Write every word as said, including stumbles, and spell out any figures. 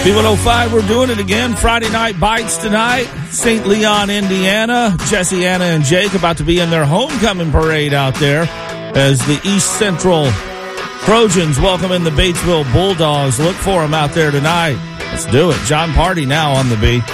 B one oh five, we're doing it again. Friday Night Bites tonight. Saint Leon, Indiana. Jesse, Anna, and Jake about to be in their homecoming parade out there as the East Central Trojans welcome in the Batesville Bulldogs. Look for them out there tonight. Let's do it. John Party now on the B.